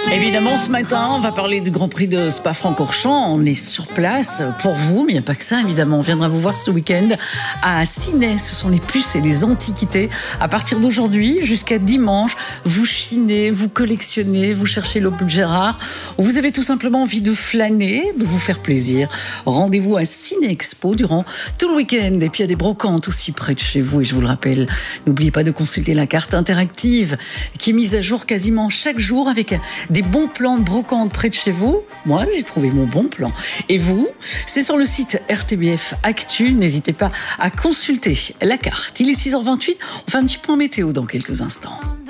Évidemment, ce matin, on va parler du Grand Prix de Spa-Francorchamps. On est sur place pour vous, mais il n'y a pas que ça, évidemment. On viendra vous voir ce week-end à Ciney. Ce sont les puces et les antiquités. À partir d'aujourd'hui jusqu'à dimanche, vous chinez, vous collectionnez, vous cherchez l'objet rare. Vous avez tout simplement envie de flâner, de vous faire plaisir. Rendez-vous à Ciney Expo durant tout le week-end. Et puis, il y a des brocantes aussi près de chez vous. Et je vous le rappelle, n'oubliez pas de consulter la carte interactive qui est mise à jour quasiment chaque jour avec des bons plans de brocante près de chez vous. Moi, j'ai trouvé mon bon plan. Et vous, c'est sur le site RTBF Actu. N'hésitez pas à consulter la carte. Il est 6h28. On fait un petit point météo dans quelques instants.